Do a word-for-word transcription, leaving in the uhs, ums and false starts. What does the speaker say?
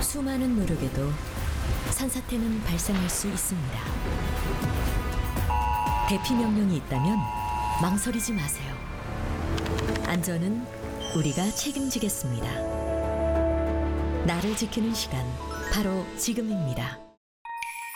수많은 노력에도 산사태는 발생할 수 있습니다. 대피 명령이 있다면 망설이지 마세요. 안전은 우리가 책임지겠습니다. 나를 지키는 시간, 바로 지금입니다.